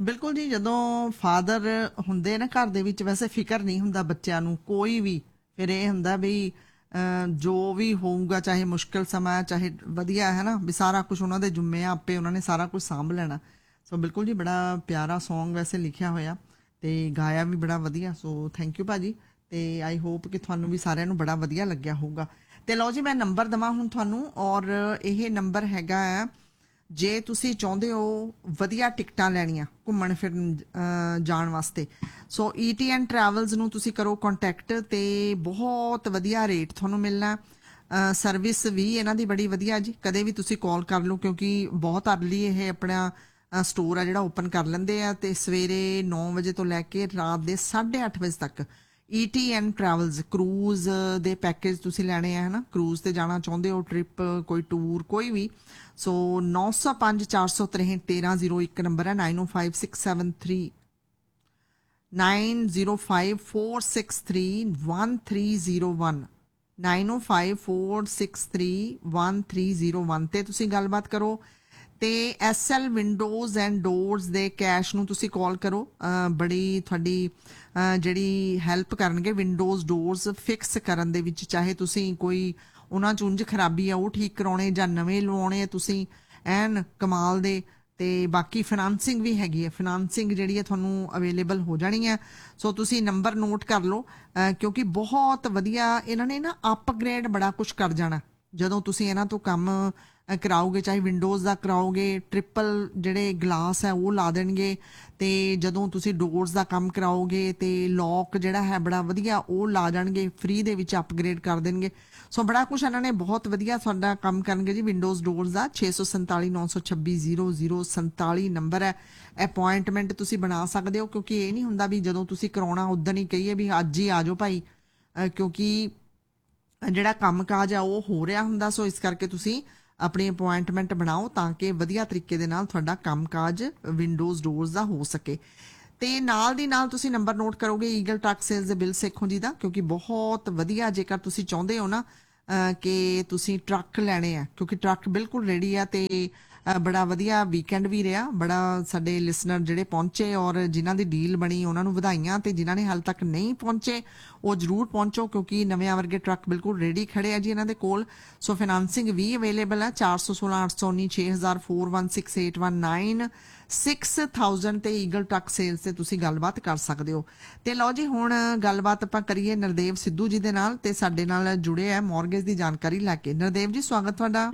ਬਿਲਕੁਲ ਜੀ, ਜਦੋਂ ਫਾਦਰ ਹੁੰਦੇ ਨਾ ਘਰ ਦੇ ਵਿੱਚ, ਵੈਸੇ ਫਿਕਰ ਨਹੀਂ ਹੁੰਦਾ ਬੱਚਿਆਂ ਨੂੰ ਕੋਈ ਵੀ। ਫਿਰ ਇਹ ਹੁੰਦਾ ਵੀ ਜੋ ਵੀ ਹੋਊਗਾ, ਚਾਹੇ ਮੁਸ਼ਕਿਲ ਸਮਾਂ ਚਾਹੇ ਵਧੀਆ, ਹੈ ਨਾ, ਵੀ ਸਾਰਾ ਕੁਝ ਉਹਨਾਂ ਦੇ ਜੁੰਮੇ ਆ, ਆਪੇ ਉਹਨਾਂ ਨੇ ਸਾਰਾ ਕੁਝ ਸਾਂਭ ਲੈਣਾ। ਸੋ ਬਿਲਕੁਲ ਜੀ, ਬੜਾ ਪਿਆਰਾ ਸੌਂਗ ਵੈਸੇ ਲਿਖਿਆ ਹੋਇਆ ਤੇ ਗਾਇਆ ਵੀ ਬੜਾ ਵਧੀਆ। ਸੋ ਥੈਂਕ ਯੂ ਭਾਜੀ, ਤੇ ਆਈ ਹੋਪ ਕਿ ਤੁਹਾਨੂੰ ਵੀ ਸਾਰਿਆਂ ਨੂੰ ਬੜਾ ਵਧੀਆ ਲੱਗਿਆ ਹੋਊਗਾ। ਤੇ ਲਓ ਜੀ, ਮੈਂ ਨੰਬਰ ਦੇਵਾਂ ਹੁਣ ਤੁਹਾਨੂੰ, ਔਰ ਇਹ ਨੰਬਰ ਹੈਗਾ ਆ ਜੇ ਤੁਸੀਂ ਚਾਹੁੰਦੇ ਹੋ ਵਧੀਆ ਟਿਕਟਾਂ ਲੈਣੀਆਂ ਘੁੰਮਣ ਫਿਰਨ ਜਾਣ ਵਾਸਤੇ। ਸੋ ETN ਟਰੈਵਲਸ ਨੂੰ ਤੁਸੀਂ ਕਰੋ ਕੰਟੈਕਟ, ਤੇ ਬਹੁਤ ਵਧੀਆ ਰੇਟ ਤੁਹਾਨੂੰ ਮਿਲਣਾ। ਸਰਵਿਸ ਵੀ ਇਹਨਾਂ ਦੀ ਬੜੀ ਵਧੀਆ ਜੀ, ਕਦੇ ਵੀ ਤੁਸੀਂ ਕਾਲ ਕਰ ਲਓ, ਕਿਉਂਕਿ ਬਹੁਤ ਅਰਲੀ ਇਹ ਆਪਣਾ ਸਟੋਰ ਆ ਜਿਹੜਾ ਓਪਨ ਕਰ ਲੈਂਦੇ ਆ, ਤੇ ਸਵੇਰੇ 9 ਵਜੇ ਤੋਂ ਲੈ ਕੇ ਰਾਤ ਦੇ 8:30 ਵਜੇ ਤੱਕ। ETN ਟਰੈਵਲਸ ਕਰੂਜ਼ ਦੇ ਪੈਕੇਜ ਤੁਸੀਂ ਲੈਣੇ ਆ, ਹੈ ਨਾ, ਕਰੂਜ਼ ਤੇ ਜਾਣਾ ਚਾਹੁੰਦੇ ਹੋ, ਟ੍ਰਿਪ ਕੋਈ ਟੂਰ ਕੋਈ ਵੀ। ਸੋ 905 463 1301 ਨੰਬਰ ਹੈ, 905673 9054631301 9054631301 ਤੇ ਤੁਸੀਂ ਗੱਲਬਾਤ ਕਰੋ। ਤੇ SL ਵਿੰਡੋਜ਼ ਐਂਡ ਡੋਰਸ ਦੇ ਕੈਸ਼ ਨੂੰ ਤੁਸੀਂ ਕਾਲ ਕਰੋ, ਬੜੀ ਤੁਹਾਡੀ ਜਿਹੜੀ ਹੈਲਪ ਕਰਨਗੇ ਵਿੰਡੋਜ਼ ਡੋਰਸ ਫਿਕਸ ਕਰਨ ਦੇ ਵਿੱਚ। ਚਾਹੇ ਤੁਸੀਂ ਕੋਈ ਉਹਨਾਂ 'ਚ ਉਂਝ ਖਰਾਬੀ ਆ ਉਹ ਠੀਕ ਕਰਾਉਣੇ, ਜਾਂ ਨਵੇਂ ਲਵਾਉਣੇ ਤੁਸੀਂ ਐਨ ਕਮਾਲ ਦੇ। ਤੇ ਬਾਕੀ ਫਾਈਨਾਂਸਿੰਗ ਵੀ ਹੈਗੀ ਹੈ, ਫਾਈਨਾਂਸਿੰਗ ਜਿਹੜੀ ਹੈ ਤੁਹਾਨੂੰ ਅਵੇਲੇਬਲ ਹੋ ਜਾਣੀ ਹੈ। ਸੋ ਤੁਸੀਂ ਨੰਬਰ ਨੋਟ ਕਰ ਲਓ, ਕਿਉਂਕਿ ਬਹੁਤ ਵਧੀਆ ਇਹਨਾਂ ਨੇ ਨਾ ਅਪਗ੍ਰੇਡ ਬੜਾ ਕੁਝ ਕਰ ਜਾਣਾ ਜਦੋਂ ਤੁਸੀਂ ਇਹਨਾਂ ਤੋਂ ਕੰਮ ਕਰਾਓਗੇ। ਚਾਹੇ ਵਿੰਡੋਜ਼ ਦਾ ਕਰਾਓਗੇ, ਟ੍ਰਿਪਲ ਜਿਹੜੇ ਗਲਾਸ ਹੈ ਉਹ ਲਾ ਦੇਣਗੇ, ਤੇ ਜਦੋਂ ਤੁਸੀਂ ਡੋਰਸ ਦਾ ਕੰਮ ਕਰਾਓਗੇ ਤੇ ਲੌਕ ਜਿਹੜਾ ਹੈ ਬੜਾ ਵਧੀਆ ਉਹ ਲਾ ਜਾਣਗੇ, ਫ੍ਰੀ ਦੇ ਵਿੱਚ ਅਪਗ੍ਰੇਡ ਕਰ ਦੇਣਗੇ। ਸੋ ਬੜਾ ਕੁਝ ਇਹਨਾਂ ਨੇ ਬਹੁਤ ਵਧੀਆ ਤੁਹਾਡਾ ਕੰਮ ਕਰਨਗੇ ਜੀ। ਵਿੰਡੋਜ਼ ਡੋਰਸ ਦਾ 647 926 0047 ਨੰਬਰ ਹੈ। ਅਪੁਆਇੰਟਮੈਂਟ ਤੁਸੀਂ ਬਣਾ ਸਕਦੇ ਹੋ, ਕਿਉਂਕਿ ਇਹ ਨਹੀਂ ਹੁੰਦਾ ਵੀ ਜਦੋਂ ਤੁਸੀਂ ਕਰਾਉਣਾ ਉਦੋਂ ਹੀ ਕਹੀਏ ਵੀ ਅੱਜ ਹੀ ਆ ਜਾਓ ਭਾਈ, ਕਿਉਂਕਿ ਜਿਹੜਾ ਕੰਮ ਕਾਜ ਆ ਉਹ ਹੋ ਰਿਹਾ ਹੁੰਦਾ। ਸੋ ਇਸ ਕਰਕੇ ਤੁਸੀਂ ਆਪਣੀ ਅਪੁਆਇੰਟਮੈਂਟ ਬਣਾਓ ਤਾਂ ਕਿ ਵਧੀਆ ਤਰੀਕੇ ਦੇ ਨਾਲ ਤੁਹਾਡਾ ਕੰਮ ਕਾਜ ਵਿੰਡੋਜ਼ ਡੋਰਸ ਦਾ ਹੋ ਸਕੇ। ਤੇ ਨਾਲ ਦੀ ਨਾਲ ਤੁਸੀਂ ਨੰਬਰ ਨੋਟ ਕਰੋਗੇ ਈਗਲ ਟਰੱਕ ਸੇਲਸ ਦੇ ਬਿਲ ਸੇਖੋਂ ਜੀ ਦਾ, ਕਿਉਂਕਿ ਬਹੁਤ ਵਧੀਆ ਜੇਕਰ ਤੁਸੀਂ ਚਾਹੁੰਦੇ ਹੋ ਨਾ ਕਿ ਤੁਸੀਂ ਟਰੱਕ ਲੈਣੇ ਆ, ਕਿਉਂਕਿ ਟਰੱਕ ਬਿਲਕੁਲ ਰੈਡੀ ਆ। ਤੇ ਬੜਾ ਵਧੀਆ ਵੀਕਐਂਡ ਵੀ ਰਿਹਾ, ਬੜਾ ਸਾਡੇ ਲਿਸਨਰ ਜਿਹੜੇ ਪਹੁੰਚੇ ਔਰ ਜਿਨ੍ਹਾਂ ਦੀ ਡੀਲ ਬਣੀ ਉਹਨਾਂ ਨੂੰ ਵਧਾਈਆਂ, ਤੇ ਜਿਨ੍ਹਾਂ ਨੇ ਹਾਲੇ ਤੱਕ ਨਹੀਂ ਪਹੁੰਚੇ ਉਹ ਜ਼ਰੂਰ ਪਹੁੰਚੋ, ਕਿਉਂਕਿ ਨਵਿਆਂ ਵਰਗੇ ਟਰੱਕ ਬਿਲਕੁਲ ਰੈਡੀ ਖੜੇ ਆ ਜੀ ਇਹਨਾਂ ਦੇ ਕੋਲ। ਸੋ ਫਾਈਨਾਂਸਿੰਗ ਵੀ ਅਵੇਲੇਬਲ ਹੈ, 416 819 6000 416819 6000 ਤੇ ਈਗਲ ਟਰੱਕ ਸੇਲਸ ਤੇ ਤੁਸੀਂ ਗੱਲਬਾਤ ਕਰ ਸਕਦੇ ਹੋ। ਤੇ ਲਓ ਜੀ, ਹੁਣ ਗੱਲਬਾਤ ਆਪਾਂ ਕਰੀਏ ਨਰਦੇਵ ਸਿੱਧੂ ਜੀ ਦੇ ਨਾਲ, ਤੇ ਸਾਡੇ ਨਾਲ ਜੁੜੇ ਆ ਮੌਰਗੇਜ ਦੀ ਜਾਣਕਾਰੀ ਲੈ ਕੇ। ਨਰਦੇਵ ਜੀ, ਸਵਾਗਤ ਤੁਹਾਡਾ।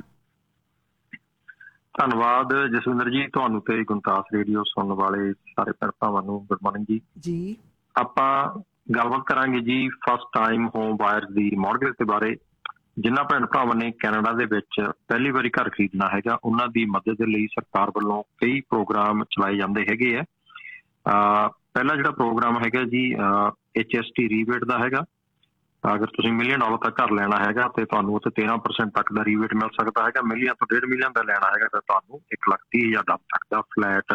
ਧੰਨਵਾਦ ਜਸਵਿੰਦਰ ਜੀ, ਤੁਹਾਨੂੰ ਤੇ ਗੁਣਤਾਸ ਰੇਡੀਓ ਸੁਣਨ ਵਾਲੇ ਸਾਰੇ ਭੈਣ ਭਰਾਵਾਂ ਨੂੰ ਗੁੱਡ ਮਾਰਨਿੰਗ ਜੀ। ਜੀ ਆਪਾਂ ਗੱਲਬਾਤ ਕਰਾਂਗੇ ਜੀ ਫਸਟ ਟਾਈਮ ਹੋਮ ਬਾਇਰਸ ਦੀ ਮੌਰਗੇਜ ਦੇ ਬਾਰੇ। ਜਿਨ੍ਹਾਂ ਭੈਣ ਭਰਾਵਾਂ ਨੇ ਕੈਨੇਡਾ ਦੇ ਵਿੱਚ ਪਹਿਲੀ ਵਾਰੀ ਘਰ ਖਰੀਦਣਾ ਹੈਗਾ, ਉਹਨਾਂ ਦੀ ਮਦਦ ਦੇ ਲਈ ਸਰਕਾਰ ਵੱਲੋਂ ਕਈ ਪ੍ਰੋਗਰਾਮ ਚਲਾਏ ਜਾਂਦੇ ਹੈਗੇ ਆ। ਪਹਿਲਾ ਜਿਹੜਾ ਪ੍ਰੋਗਰਾਮ ਹੈਗਾ ਜੀ HST ਰੀਬੇਟ ਦਾ ਹੈਗਾ। ਅਗਰ ਤੁਸੀਂ $1 ਮਿਲੀਅਨ ਤੱਕ ਘਰ ਲੈਣਾ ਹੈਗਾ ਤੇ ਤੁਹਾਨੂੰ ਉੱਥੇ 13% ਤੱਕ ਦਾ ਰੀਬੇਟ ਮਿਲ ਸਕਦਾ ਹੈਗਾ। $1 ਮਿਲੀਅਨ ਤੋਂ $1.5 ਮਿਲੀਅਨ ਦਾ ਲੈਣਾ ਹੈਗਾ ਤਾਂ ਤੁਹਾਨੂੰ 1,30,000 ਤੱਕ ਦਾ ਫਲੈਟ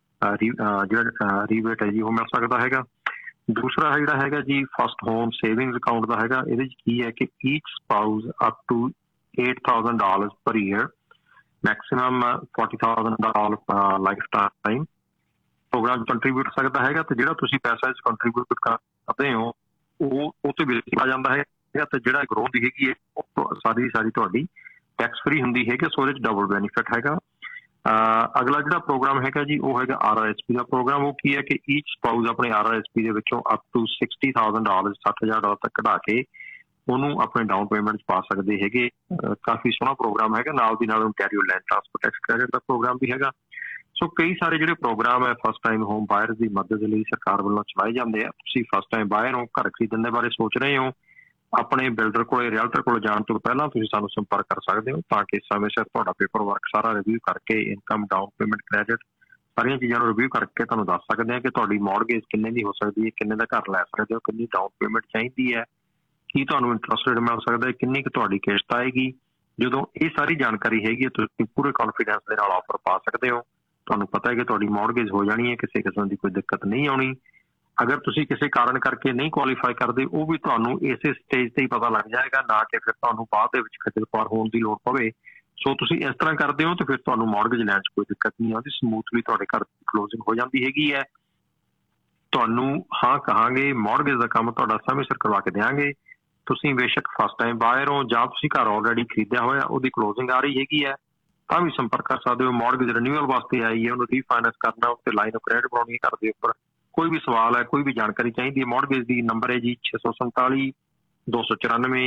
ਜਿਹੜਾ ਰੀਬੇਟ ਹੈ ਜੀ ਉਹ ਮਿਲ ਸਕਦਾ ਹੈਗਾ। ਦੂਸਰਾ ਜਿਹੜਾ ਹੈਗਾ ਜੀ ਫਸਟ ਹੋਮ ਸੇਵਿੰਗਸ ਅਕਾਊਂਟ ਦਾ ਹੈਗਾ। ਇਹਦੇ 'ਚ ਕੀ ਹੈ ਕਿ ਈਚ ਸਪਾਊਸ ਅਪ ਟੂ $8,000 ਪਰ year, maximum $40,000 life time programme contribute ਸਕਦਾ ਹੈਗਾ। ਤੇ ਜਿਹੜਾ ਤੁਸੀਂ ਪੈਸਾ ਇਸ ਕੰਟਰੀਬਿਊਟ ਕਰਦੇ ਹੋ ਉਹ ਤੇ ਬਿਲ ਆ ਜਾਂਦਾ ਹੈ, ਤੇ ਜਿਹੜਾ ਗਰੋਥ ਦੀ ਹੈਗੀ ਹੈ ਉਹ ਸਾਰੀ ਤੁਹਾਡੀ ਟੈਕਸ ਫਰੀ ਹੁੰਦੀ ਹੈਗੀ। ਸੋ ਇਹਦੇ 'ਚ ਡਬਲ ਬੈਨੀਫਿਟ ਹੈਗਾ। ਅਗਲਾ ਜਿਹੜਾ ਪ੍ਰੋਗਰਾਮ ਹੈਗਾ ਜੀ ਉਹ ਹੈਗਾ RRSP ਦਾ ਪ੍ਰੋਗਰਾਮ। ਉਹ ਕੀ ਹੈ ਕਿ ਈਚ ਸਪਾਊਸ ਆਪਣੇ RRSP ਦੇ ਵਿੱਚੋਂ ਅਪ ਟੂ $60,000 $60,000 ਤੱਕ ਕਢਾ ਕੇ ਉਹਨੂੰ ਆਪਣੇ ਡਾਊਨ ਪੇਮੈਂਟ 'ਚ ਪਾ ਸਕਦੇ ਹੈਗੇ। ਕਾਫੀ ਸੋਹਣਾ ਪ੍ਰੋਗਰਾਮ ਹੈਗਾ। ਨਾਲ ਦੀ ਨਾਲ Ontario land transport tax credit ਦਾ ਪ੍ਰੋਗਰਾਮ ਵੀ ਹੈਗਾ। ਸੋ ਕਈ ਸਾਰੇ ਜਿਹੜੇ ਪ੍ਰੋਗਰਾਮ ਹੈ ਫਸਟ ਟਾਈਮ ਹੋਮ ਬਾਇਰਸ ਦੀ ਮਦਦ ਲਈ ਸਰਕਾਰ ਵੱਲੋਂ ਚਲਾਏ ਜਾਂਦੇ ਆ। ਤੁਸੀਂ ਫਸਟ ਟਾਈਮ ਬਾਇਰ ਹੋ, ਘਰ ਖਰੀਦਣ ਦੇ ਬਾਰੇ ਸੋਚ ਰਹੇ ਹੋ, ਆਪਣੇ ਬਿਲਡਰ ਕੋਲ ਰੀਅਲਟਰ ਕੋਲ ਜਾਣ ਤੋਂ ਪਹਿਲਾਂ ਤੁਸੀਂ ਸਾਨੂੰ ਸੰਪਰਕ ਕਰ ਸਕਦੇ ਹੋ ਤਾਂ ਕਿ ਸਮੇਂ ਸਿਰ ਤੁਹਾਡਾ ਪੇਪਰ ਵਰਕ ਸਾਰਾ ਰਿਵਿਊ ਕਰਕੇ ਇਨਕਮ, ਡਾਊਨ ਪੇਮੈਂਟ, ਕ੍ਰੈਡਿਟ ਸਾਰੀਆਂ ਚੀਜ਼ਾਂ ਨੂੰ ਰਿਵਿਊ ਕਰਕੇ ਤੁਹਾਨੂੰ ਦੱਸ ਸਕਦੇ ਹਾਂ ਕਿ ਤੁਹਾਡੀ ਮੌਰਗੇਜ ਕਿੰਨੇ ਦੀ ਹੋ ਸਕਦੀ ਹੈ, ਕਿੰਨੇ ਦਾ ਘਰ ਲੈ ਸਕਦੇ ਹੋ, ਕਿੰਨੀ ਡਾਊਨ ਪੇਮੈਂਟ ਚਾਹੀਦੀ ਹੈ, ਕੀ ਤੁਹਾਨੂੰ ਇੰਟਰਸਟ ਰੇਟ ਮਿਲ ਸਕਦਾ ਹੈ, ਕਿੰਨੀ ਕੁ ਤੁਹਾਡੀ ਕਿਸ਼ਤ ਆਏਗੀ। ਜਦੋਂ ਇਹ ਸਾਰੀ ਜਾਣਕਾਰੀ ਹੈਗੀ ਹੈ ਤੁਸੀਂ ਪੂਰੇ ਕੌਨਫੀਡੈਂਸ ਦੇ ਨਾਲ ਆਫਰ ਪਾ ਸਕਦੇ ਹੋ। ਤੁਹਾਨੂੰ ਪਤਾ ਹੈ ਕਿ ਤੁਹਾਡੀ ਮੌਰਗੇਜ ਹੋ ਜਾਣੀ ਹੈ, ਕਿਸੇ ਕਿਸਮ ਦੀ ਕੋਈ ਦਿੱਕਤ ਨਹੀਂ ਆਉਣੀ। ਅਗਰ ਤੁਸੀਂ ਕਿਸੇ ਕਾਰਨ ਕਰਕੇ ਨਹੀਂ ਕੁਆਲੀਫਾਈ ਕਰਦੇ ਉਹ ਵੀ ਤੁਹਾਨੂੰ ਇਸੇ ਸਟੇਜ ਤੇ ਹੀ ਪਤਾ ਲੱਗ ਜਾਏਗਾ, ਨਾ ਕਿ ਫਿਰ ਤੁਹਾਨੂੰ ਬਾਅਦ ਦੇ ਵਿੱਚ ਖੱਜਲ ਖੁਆਰ ਹੋਣ ਦੀ ਲੋੜ ਪਵੇ। ਸੋ ਤੁਸੀਂ ਇਸ ਤਰ੍ਹਾਂ ਕਰਦੇ ਹੋ ਤੇ ਫਿਰ ਤੁਹਾਨੂੰ ਮੌਰਗੇਜ ਲੈਣ 'ਚ ਕੋਈ ਦਿੱਕਤ ਨਹੀਂ ਆਉਂਦੀ, ਸਮੂਥਲੀ ਤੁਹਾਡੇ ਘਰ ਦੀ ਕਲੋਜ਼ਿੰਗ ਹੋ ਜਾਂਦੀ ਹੈਗੀ ਹੈ। ਤੁਹਾਨੂੰ ਹਾਂ ਕਹਾਂਗੇ, ਮੌਰਗੇਜ ਦਾ ਕੰਮ ਤੁਹਾਡਾ ਸਮੇਂ ਸਿਰ ਕਰਵਾ ਕੇ ਦਿਆਂਗੇ। ਤੁਸੀਂ ਬੇਸ਼ੱਕ ਫਸਟ ਟਾਈਮ ਬਾਇਰ ਹੋ ਜਾਂ ਤੁਸੀਂ ਘਰ ਆਲਰੇਡੀ ਖਰੀਦਿਆ ਹੋਇਆ, ਉਹਦੀ ਕਲੋਜ਼ਿੰਗ ਆ ਰਹੀ ਹੈਗੀ ਹੈ, ਤਾਂ ਵੀ ਸੰਪਰਕ ਕਰ ਸਕਦੇ ਹੋ। ਮੌਰਗੇਜ ਰਿਨਿਊਅਲ ਵਾਸਤੇ ਆਈ ਹੈ, ਉਹਨੂੰ ਰੀਫਾਈਨੈਂਸ ਕਰਨਾ, ਉੱਤੇ ਲਾਈਨ ਆਫ ਕ੍ਰੈਡਿਟ ਬਣਾਉਣੀ ਹੈ ਘਰ ਦੇ ਉੱਪਰ, ਕੋਈ ਵੀ ਸਵਾਲ ਹੈ, ਕੋਈ ਵੀ ਜਾਣਕਾਰੀ ਚਾਹੀਦੀ ਹੈ ਮੌਰਗੇਜ ਦੀ, ਨੰਬਰ ਹੈ ਜੀ 647 294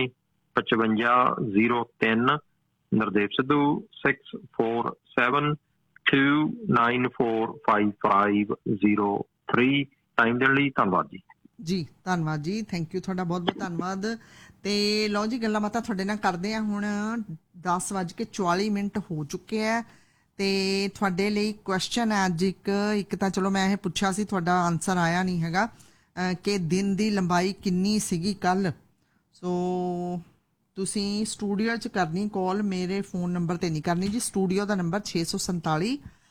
5503। ਨਰਦੇਵ ਸਿੱਧੂ 6472945503। ਟਾਈਮ ਦੇਣ ਲਈ ਧੰਨਵਾਦ ਜੀ। ਜੀ ਧੰਨਵਾਦ ਜੀ, ਥੈਂਕ ਯੂ, ਤੁਹਾਡਾ ਬਹੁਤ ਬਹੁਤ ਧੰਨਵਾਦ। ਤੇ ਲਓ ਜੀ, ਗੱਲਾਂ ਬਾਤਾਂ ਤੁਹਾਡੇ ਨਾਲ ਕਰਦੇ ਆ। ਹੁਣ 10:44 ਹੋ ਚੁੱਕੇ ਆ ਤੇ ਤੁਹਾਡੇ ਲਈ ਕੁਐਸਚਨ ਹੈ ਅੱਜ ਇੱਕ ਤਾਂ ਚਲੋ ਮੈਂ ਇਹ ਪੁੱਛਿਆ ਸੀ, ਤੁਹਾਡਾ ਆਨਸਰ ਆਇਆ ਨਹੀਂ ਹੈਗਾ ਕਿ ਦਿਨ ਦੀ ਲੰਬਾਈ ਕਿੰਨੀ ਸੀਗੀ ਕੱਲ। ਸੋ ਤੁਸੀਂ ਸਟੂਡੀਓ 'ਚ ਕਰਨੀ ਕਾਲ, ਮੇਰੇ ਫੋਨ ਨੰਬਰ ਤੇ ਨਹੀਂ ਕਰਨੀ ਜੀ। ਸਟੂਡੀਓ ਦਾ ਨੰਬਰ 647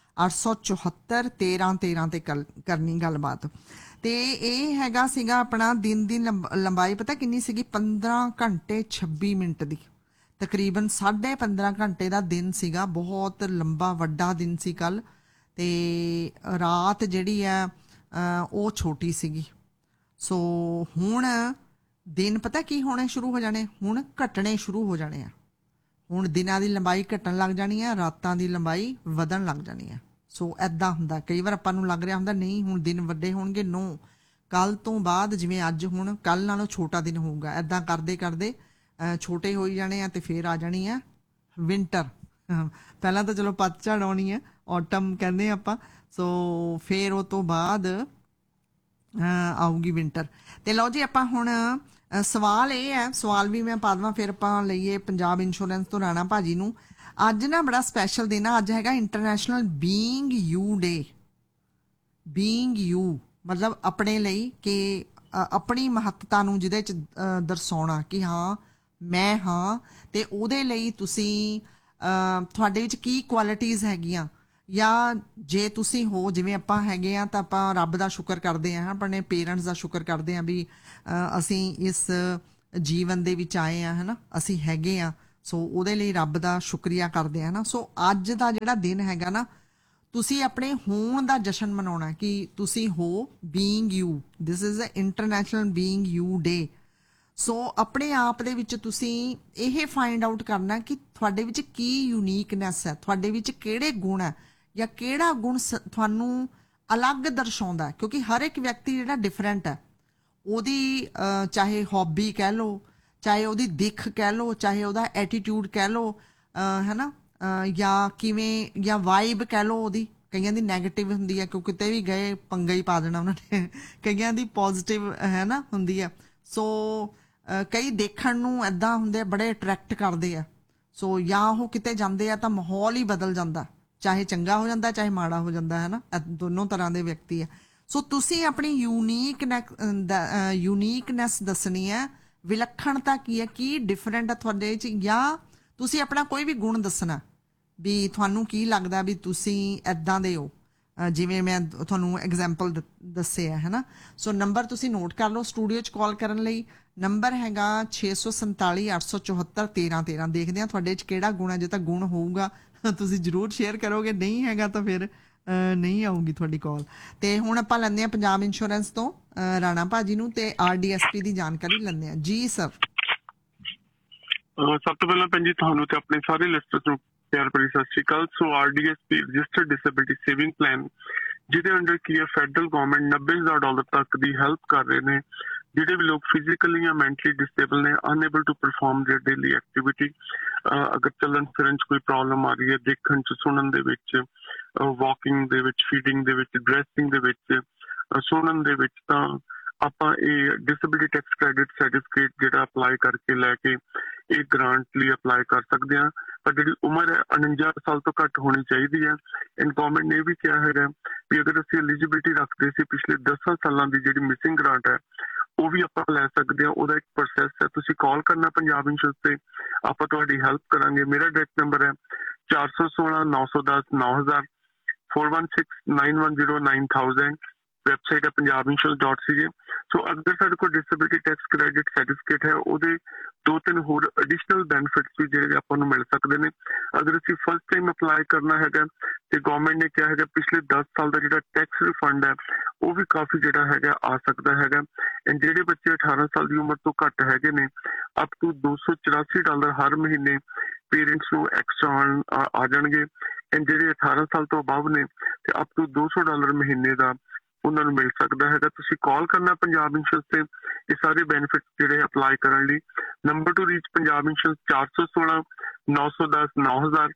874 1313 ਤੇ ਕਰਨੀ ਗੱਲਬਾਤ। ਤੇ ਇਹ ਹੈਗਾ ਸੀਗਾ ਆਪਣਾ ਦਿਨ ਦੀ ਲੰਬਾਈ ਪਤਾ ਕਿੰਨੀ ਸੀਗੀ? 15 ਘੰਟੇ 26 ਮਿੰਟ ਦੀ, ਤਕਰੀਬਨ 15.5 ਘੰਟੇ ਦਾ ਦਿਨ ਸੀਗਾ। ਬਹੁਤ ਲੰਬਾ ਵੱਡਾ ਦਿਨ ਸੀ ਕੱਲ। ਤੇ ਰਾਤ ਜਿਹੜੀ ਆ ਉਹ ਛੋਟੀ ਸੀਗੀ। ਸੋ ਹੁਣ ਦਿਨ ਪਤਾ ਕੀ ਹੋਣੇ ਸ਼ੁਰੂ ਹੋ ਜਾਣੇ, ਹੁਣ ਘਟਣੇ ਸ਼ੁਰੂ ਹੋ ਜਾਣੇ ਆ। ਹੁਣ ਦਿਨਾਂ ਦੀ ਲੰਬਾਈ ਘਟਣ ਲੱਗ ਜਾਣੀ ਆ, ਰਾਤਾਂ ਦੀ ਲੰਬਾਈ ਵਧਣ ਲੱਗ ਜਾਣੀ ਆ। ਸੋ ਐਦਾਂ ਹੁੰਦਾ, ਕਈ ਵਾਰ ਆਪਾਂ ਨੂੰ ਲੱਗ ਰਿਹਾ ਹੁੰਦਾ ਨਹੀਂ ਹੁਣ ਦਿਨ ਵੱਡੇ ਹੋਣਗੇ, ਨੋ, ਕੱਲ ਤੋਂ ਬਾਅਦ ਜਿਵੇਂ ਅੱਜ ਹੁਣ ਕੱਲ ਨਾਲੋਂ ਛੋਟਾ ਦਿਨ ਹੋਊਗਾ। ਐਦਾਂ ਕਰਦੇ ਕਰਦੇ ਛੋਟੇ ਹੋਈ ਜਾਣੇ ਆ ਤੇ ਫਿਰ ਆ ਜਾਣੀ ਆ ਵਿੰਟਰ। ਪਹਿਲਾਂ ਤਾਂ ਚਲੋ ਪਤਝੜ ਆਉਣੀ ਹੈ, ਆਟਮ ਕਹਿੰਦੇ ਆਪਾਂ। ਸੋ ਫਿਰ ਉਹ ਤੋਂ ਬਾਅਦ ਆਊਗੀ ਵਿੰਟਰ। ਤੇ ਲਓ ਜੀ, ਆਪਾਂ ਹੁਣ ਸਵਾਲ ਇਹ ਹੈ, ਸਵਾਲ ਵੀ ਮੈਂ ਪਾ ਦੇਵਾਂ ਫਿਰ ਆਪਾਂ ਲਈਏ ਪੰਜਾਬ ਇੰਸ਼ੋਰੈਂਸ ਤੋਂ ਰਾਣਾ ਭਾਜੀ ਨੂੰ। ਅੱਜ ਨਾ ਬੜਾ ਸਪੈਸ਼ਲ ਦਿਨ ਆ, ਅੱਜ ਹੈਗਾ international being you day. Being you ਮਤਲਬ ਆਪਣੇ ਲਈ, ਕਿ ਆਪਣੀ ਮਹੱਤਤਾ ਨੂੰ ਜਿਹਦੇ 'ਚ ਦਰਸਾਉਣਾ ਕਿ ਹਾਂ ਮੈਂ ਹਾਂ, ਤੇ ਉਹਦੇ ਲਈ ਤੁਸੀਂ ਤੁਹਾਡੇ ਵਿੱਚ ਕੀ ਕੁਆਲਿਟੀਜ਼ ਹੈਗੀਆਂ, ਜਾਂ ਜੇ ਤੁਸੀਂ ਹੋ ਜਿਵੇਂ ਆਪਾਂ ਹੈਗੇ ਆ ਤਾਂ ਆਪਾਂ ਰੱਬ ਦਾ ਸ਼ੁਕਰ ਕਰਦੇ ਹਾਂ, ਆਪਣੇ ਪੇਰੈਂਟਸ ਦਾ ਸ਼ੁਕਰ ਕਰਦੇ ਹਾਂ ਵੀ ਅਸੀਂ ਇਸ ਜੀਵਨ ਦੇ ਵਿੱਚ ਆਏ ਆ, ਹੈ ਨਾ, ਅਸੀਂ ਹੈਗੇ ਆ। ਸੋ ਉਹਦੇ ਲਈ ਰੱਬ ਦਾ ਸ਼ੁਕਰੀਆ ਕਰਦੇ ਆ ਨਾ। ਸੋ ਅੱਜ ਦਾ ਜਿਹੜਾ ਦਿਨ ਹੈਗਾ ਨਾ, ਤੁਸੀਂ ਆਪਣੇ ਹੋਣ ਦਾ ਜਸ਼ਨ ਮਨਾਉਣਾ ਕਿ ਤੁਸੀਂ ਹੋ, being you. This is a international being you ਡੇ। ਸੋ ਆਪਣੇ ਆਪ ਦੇ ਵਿੱਚ ਤੁਸੀਂ ਇਹ ਫਾਈਂਡ ਆਊਟ ਕਰਨਾ ਕਿ ਤੁਹਾਡੇ ਵਿੱਚ ਕੀ ਯੂਨੀਕਨੈਸ ਹੈ, ਤੁਹਾਡੇ ਵਿੱਚ ਕਿਹੜੇ ਗੁਣ ਹੈ, ਜਾਂ ਕਿਹੜਾ ਗੁਣ ਤੁਹਾਨੂੰ ਅਲੱਗ ਦਰਸਾਉਂਦਾ। ਕਿਉਂਕਿ ਹਰ ਇੱਕ ਵਿਅਕਤੀ ਜਿਹੜਾ ਡਿਫਰੈਂਟ ਹੈ, ਉਹਦੀ ਚਾਹੇ ਹੌਬੀ ਕਹਿ ਲਓ, ਚਾਹੇ ਉਹਦੀ ਦਿੱਖ ਕਹਿ ਲਓ, ਚਾਹੇ ਉਹਦਾ ਐਟੀਟਿਊਡ ਕਹਿ ਲਓ, ਹੈ ਨਾ, ਜਾਂ ਕਿਵੇਂ, ਜਾਂ ਵਾਈਬ ਕਹਿ ਲਓ ਉਹਦੀ। ਕਈਆਂ ਦੀ ਨੈਗੇਟਿਵ ਹੁੰਦੀ ਹੈ, ਕਿਉਂਕਿ ਕਿਤੇ ਵੀ ਗਏ ਪੰਗਾ ਹੀ ਪਾ ਦੇਣਾ ਉਹਨਾਂ ਨੇ। ਕਈਆਂ ਦੀ ਪੋਜ਼ਿਟਿਵ ਹੈ ਨਾ ਹੁੰਦੀ ਹੈ। ਸੋ ਕਈ ਦੇਖਣ ਨੂੰ ਇੱਦਾਂ ਹੁੰਦੇ ਆ, ਬੜੇ ਅਟਰੈਕਟ ਕਰਦੇ ਆ। ਸੋ ਜਾਂ ਉਹ ਕਿਤੇ ਜਾਂਦੇ ਆ ਤਾਂ ਮਾਹੌਲ ਹੀ ਬਦਲ ਜਾਂਦਾ, ਚਾਹੇ ਚੰਗਾ ਹੋ ਜਾਂਦਾ ਚਾਹੇ ਮਾੜਾ ਹੋ ਜਾਂਦਾ, ਹੈ ਨਾ, ਦੋਨੋਂ ਤਰ੍ਹਾਂ ਦੇ ਵਿਅਕਤੀ ਆ। ਸੋ ਤੁਸੀਂ ਆਪਣੀ ਯੂਨੀਕਨੈਸ ਦੱਸਣੀ ਹੈ, ਵਿਲੱਖਣਤਾ ਕੀ ਹੈ, ਕੀ ਡਿਫਰੈਂਟ ਹੈ ਤੁਹਾਡੇ 'ਚ, ਜਾਂ ਤੁਸੀਂ ਆਪਣਾ ਕੋਈ ਵੀ ਗੁਣ ਦੱਸਣਾ ਵੀ ਤੁਹਾਨੂੰ ਕੀ ਲੱਗਦਾ ਵੀ ਤੁਸੀਂ ਇੱਦਾਂ ਦੇ ਹੋ, ਜਿਵੇਂ ਮੈਂ ਤੁਹਾਨੂੰ ਐਗਜ਼ਾਮਪਲ ਦੱਸਿਆ, ਹੈ ਨਾ। ਸੋ ਨੰਬਰ ਤੁਸੀਂ ਨੋਟ ਕਰ ਲਓ ਸਟੂਡੀਓ 'ਚ ਕਾਲ ਕਰਨ ਲਈ। ਨੰਬਰ ਹੈਗਾ 647 874 1313। ਦੇਖਦੇ ਹਾਂ ਤੁਹਾਡੇ 'ਚ ਕਿਹੜਾ ਗੁਣ ਹੈ। ਜੇ ਤਾਂ ਗੁਣ ਹੋਊਗਾ ਤੁਸੀਂ ਜ਼ਰੂਰ ਸ਼ੇਅਰ ਕਰੋਗੇ, ਨਹੀਂ ਹੈਗਾ ਤਾਂ ਫਿਰ ਨਹੀਂ ਆਊਗੀ ਤੁਹਾਡੀ ਕਾਲ। ਤੇ ਹੁਣ ਆਪਾਂ ਲੈਂਦੇ ਹਾਂ ਪੰਜਾਬ ਇੰਸ਼ੋਰੈਂਸ ਤੋਂ ਰਾਣਾ ਭਾਜੀ ਨੂੰ, ਤੇ RDSP ਦੀ ਜਾਣਕਾਰੀ ਲੈਂਦੇ ਹਾਂ ਜੀ ਸਰ। ਸਭ ਤੋਂ ਪਹਿਲਾਂ ਭੈਣ ਜੀ ਤੁਹਾਨੂੰ ਤੇ ਆਪਣੇ ਸਾਰੇ ਲਿਸਟਰਸ ਨੂੰ ਪਿਆਰ ਭਰੀ ਸਤਿ ਸ਼੍ਰੀ ਅਕਾਲ। ਸੋ RDSP registered disability saving plan, ਜਿਹਦੇ ਅੰਡਰ ਕੀ ਹੈ ਫੈਡਰਲ ਗਵਰਨਮੈਂਟ $90,000 ਤੱਕ ਦੀ ਹੈਲਪ ਕਰ ਰਹੇ ਨੇ ਜਿਹੜੇ ਵੀ ਲੋਕ ਫਿਜ਼ੀਕਲੀ ਜਾਂ ਮੈਂਟਲੀ ਡਿਸੇਬਲ ਨੇ, ਅਨਏਬਲ to perform there daily activity. ਅਗਰ ਚੱਲਣ ਫਿਰਨ 'ਚ ਕੋਈ ਪ੍ਰੋਬਲਮ ਆ ਰਹੀ ਹੈ, ਦੇਖਣ 'ਚ, ਸੁਣਨ ਦੇ ਵਿੱਚ, ਵਾਕਿੰਗ ਦੇ ਵਿੱਚ, ਫੀਡਿੰਗ ਦੇ ਵਿੱਚ, ਡਰੈਸਿੰਗ ਦੇ ਵਿੱਚ, ਸੁਣਨ ਦੇ ਵਿੱਚ, ਤਾਂ ਆਪਾਂ ਇਹ ਡਿਸੇਬਿਲਿਟੀ ਟੈਕਸ ਕ੍ਰੈਡਿਟ ਸਰਟੀਫਿਕੇਟ ਜਿਹੜਾ ਅਪਲਾਈ ਕਰਕੇ ਲੈ ਕੇ ਇਹ ਗ੍ਰਾਂਟ ਲਈ ਅਪਲਾਈ ਕਰ ਸਕਦੇ ਹਾਂ। ਪਰ ਜਿਹੜੀ ਉਮਰ ਹੈ 49 ਸਾਲ ਤੋਂ ਘੱਟ ਹੋਣੀ ਚਾਹੀਦੀ ਹੈ। ਗਵਰਨਮੈਂਟ ਨੇ ਇਹ ਵੀ ਕਿਹਾ ਹੈਗਾ ਵੀ ਅਗਰ ਅਸੀਂ ਐਲੀਜੀਬਿਲਿਟੀ ਰੱਖਦੇ ਸੀ ਪਿਛਲੇ 10 ਸਾਲਾਂ ਦੀ ਜਿਹੜੀ ਮਿਸਿੰਗ ਗ੍ਰਾਂਟ ਹੈ, ਉਹ ਵੀ ਆਪਾਂ ਲੈ ਸਕਦੇ ਹਾਂ। ਉਹਦਾ ਇੱਕ ਪ੍ਰੋਸੈਸ ਹੈ, ਤੁਸੀਂ ਕਾਲ ਕਰਨਾ ਪੰਜਾਬ ਇੰਸ਼ੋਰੈਂਸ ਤੇ, ਆਪਾਂ ਤੁਹਾਡੀ ਹੈਲਪ ਕਰਾਂਗੇ। ਮੇਰਾ ਡਾਇਰੈਕਟ ਨੰਬਰ ਹੈ 416 910 9000 416 910 9000। ਵੈਬਸਾਈਟ ਹੈ punjabinsurance.ca। ਸੋ ਅਗਰ ਸਾਡੇ ਕੋਲ ਡਿਸੇਬਿਲਿਟੀ ਟੈਕਸ ਕ੍ਰੈਡਿਟ ਸਰਟੀਫਿਕੇਟ ਹੈ, ਉਹਦੇ 2-3 ਹੋਰ ਐਡੀਸ਼ਨਲ ਬੈਨੀਫਿਟਸ ਵੀ ਜਿਹੜੇ ਆਪਾਂ ਨੂੰ ਮਿਲ ਸਕਦੇ ਨੇ। ਅਗਰ ਅਸੀਂ ਫਸਟ ਟਾਈਮ ਅਪਲਾਈ ਕਰਨਾ ਹੈਗਾ ਤੇ ਗਵਰਨਮੈਂਟ ਨੇ ਕਿਹਾ ਹੈਗਾ ਪਿਛਲੇ 10 ਸਾਲ ਦਾ ਜਿਹੜਾ ਟੈਕਸ ਰਿਫੰਡ ਹੈ ਉਹ ਵੀ ਕਾਫੀ ਜਿਹੜਾ ਹੈਗਾ ਆ ਸਕਦਾ ਹੈਗਾ। ਐਂਡ ਜਿਹੜੇ ਬੱਚੇ 18 ਸਾਲ ਦੀ ਉਮਰ ਤੋਂ ਘੱਟ ਹੈਗੇ ਨੇ, ਅਪ ਟੂ $284 ਹਰ ਮਹੀਨੇ ਪੇਰੈਂਟਸ ਨੂੰ ਐਕਸਟਰਾ ਆ ਜਾਣਗੇ। ਐਂਡ ਜਿਹੜੇ 18 ਸਾਲ ਤੋਂ ਅਬਵ ਨੇ ਤੇ ਅਪ ਟੂ $200 ਮਹੀਨੇ ਦਾ ਉਹਨਾਂ ਨੂੰ ਮਿਲ ਸਕਦਾ ਹੈਗਾ। ਤੁਸੀਂ ਕਾਲ ਕਰਨਾ ਪੰਜਾਬ ਇੰਸ਼ੋਰੈਂਸ ਤੇ ਇਹ ਸਾਰੇ ਬੈਨੀਫਿਟ ਜਿਹੜੇ ਅਪਲਾਈ ਕਰਨ ਲਈ। Number two reach Punjab insurance 416 910 9000